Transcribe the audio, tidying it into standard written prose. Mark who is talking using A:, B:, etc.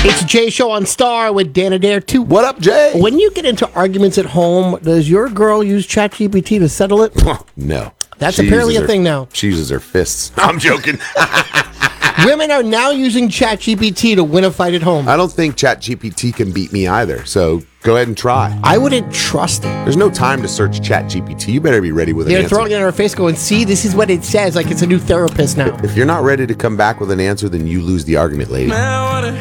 A: It's a Jay Show on Star with Dan Adair, too.
B: What up, Jay?
A: When you get into arguments at home, does your girl use ChatGPT to settle it?
B: No.
A: That's apparently a thing now.
B: She uses her fists. I'm joking.
A: Women are now using ChatGPT to win a fight at home.
B: I don't think ChatGPT can beat me either, so go ahead and try.
A: I wouldn't trust it.
B: There's no time to search ChatGPT. You better be ready with an
A: They're
B: answer.
A: throwing it in our face going, see, this is what it says, like it's a new therapist now.
B: If you're not ready to come back with an answer, then you lose the argument, lady.